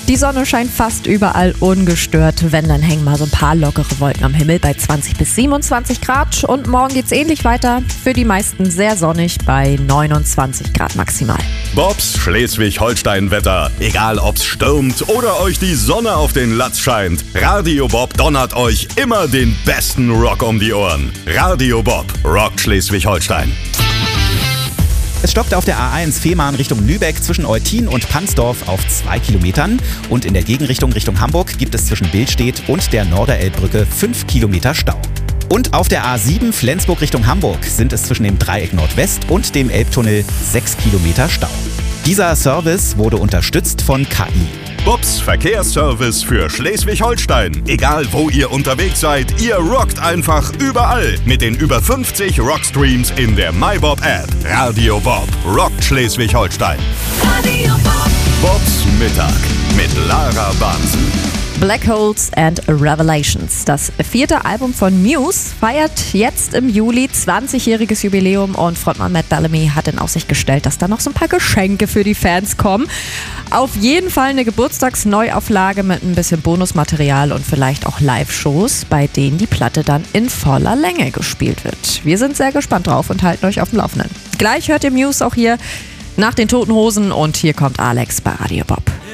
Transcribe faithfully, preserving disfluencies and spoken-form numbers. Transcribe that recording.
Die Sonne scheint fast überall ungestört. Wenn, dann hängen mal so ein paar lockere Wolken am Himmel bei zwanzig bis siebenundzwanzig Grad. Und morgen geht's ähnlich weiter. Für die meisten sehr sonnig bei neunundzwanzig Grad maximal. Bobs Schleswig-Holstein-Wetter. Egal ob's stürmt oder euch die Sonne auf den Latz scheint. Radio Bob donnert euch immer den besten Rock um die Ohren. Radio Bob rockt Schleswig-Holstein. Es stockt auf der A eins Fehmarn Richtung Lübeck zwischen Eutin und Pansdorf auf zwei Kilometern. Und in der Gegenrichtung Richtung Hamburg gibt es zwischen Billstedt und der Norderelbbrücke fünf Kilometer Stau. Und auf der A sieben Flensburg Richtung Hamburg sind es zwischen dem Dreieck Nordwest und dem Elbtunnel sechs Kilometer Stau. Dieser Service wurde unterstützt von K I. Bobs Verkehrsservice für Schleswig-Holstein. Egal wo ihr unterwegs seid, ihr rockt einfach überall mit den über fünfzig Rockstreams in der MyBob-App. Radio Bob rockt Schleswig-Holstein. Radio Bob. Bobs Mittag mit Lara Bahnsen. Black Holes and Revelations. Das vierte Album von Muse feiert jetzt im Juli zwanzigjähriges Jubiläum und Frontmann Matt Bellamy hat in Aussicht gestellt, dass da noch so ein paar Geschenke für die Fans kommen. Auf jeden Fall eine Geburtstagsneuauflage mit ein bisschen Bonusmaterial und vielleicht auch Live-Shows, bei denen die Platte dann in voller Länge gespielt wird. Wir sind sehr gespannt drauf und halten euch auf dem Laufenden. Gleich hört ihr Muse auch hier nach den Toten Hosen und hier kommt Alex bei Radio Bob.